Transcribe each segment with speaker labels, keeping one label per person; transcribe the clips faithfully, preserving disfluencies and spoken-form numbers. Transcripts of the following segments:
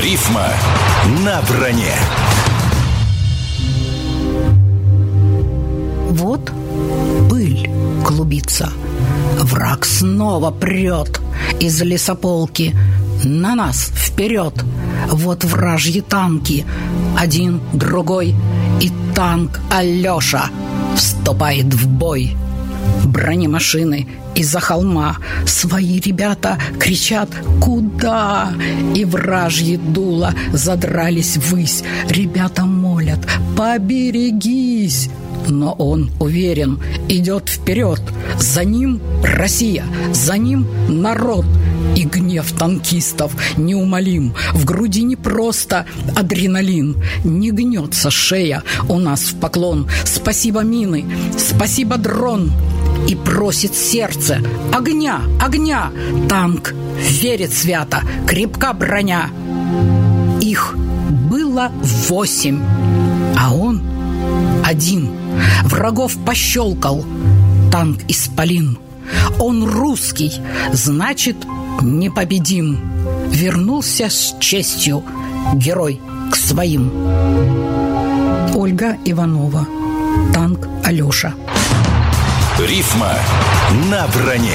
Speaker 1: Рифма на броне.
Speaker 2: Вот пыль клубится. Враг снова прет из лесополки. На нас вперед. Вот вражьи танки. Один, другой. И танк Алеша вступает в бой. Бронемашины из-за холма. Свои ребята кричат «Куда?». И вражьи дула задрались ввысь. Ребята молят «Поберегись!». Но он уверен, идет вперед. За ним Россия, за ним народ. И гнев танкистов неумолим. В груди не просто адреналин. Не гнется шея у нас в поклон. Спасибо мины, спасибо дрон. И просит сердце огня, огня. Танк верит свято, крепка броня. Их было восемь, а он один. Врагов пощелкал танк исполин. Он русский, значит, непобедим. Вернулся с честью герой к своим. Ольга Иванова. Танк Алеша.
Speaker 1: Рифма на броне.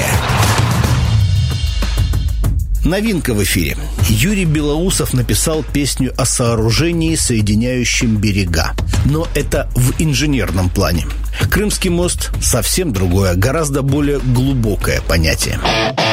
Speaker 3: Новинка в эфире. Юрий Белоусов написал песню о сооружении, соединяющем берега. Но это в инженерном плане. Крымский мост – совсем другое, гораздо более глубокое понятие.